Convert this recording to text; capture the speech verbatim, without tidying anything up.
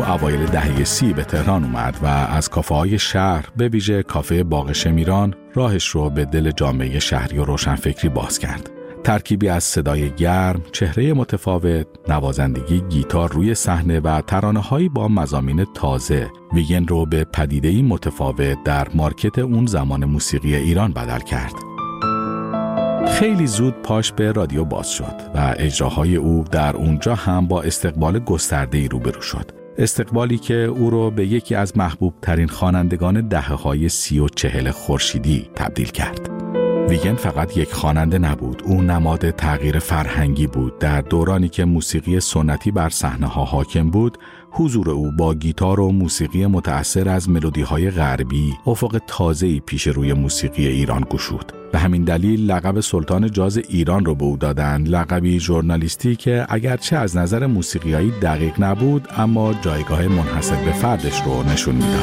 اوایل دهه سی به تهران اومد و از کافه‌های شهر به ویژه کافه باغ شمیران راهش رو به دل جامعه شهری و روشنفکری باز کرد. ترکیبی از صدای گرم، چهره متفاوت، نوازندگی گیتار روی صحنه و ترانه‌هایی با مضامین تازه، ویگن رو به پدیده‌ای متفاوت در مارکت اون زمان موسیقی ایران بدل کرد. خیلی زود پاش به رادیو باز شد و اجراهای او در اونجا هم با استقبال گسترده‌ای روبرو شد. استقبالی که او رو به یکی از محبوب ترین خوانندگان دهه‌های سی و چهل خورشیدی تبدیل کرد. ویگن فقط یک خواننده نبود، او نماد تغییر فرهنگی بود. در دورانی که موسیقی سنتی بر صحنه‌ها حاکم بود، حضور او با گیتار و موسیقی متأثر از ملودی‌های غربی افق تازه‌ای پیش روی موسیقی ایران گشود. به همین دلیل لقب سلطان جاز ایران رو به او دادند، لقبی ژورنالیستی که اگرچه از نظر موسیقیایی دقیق نبود اما جایگاه منحصر به فردش رو نشون میداد.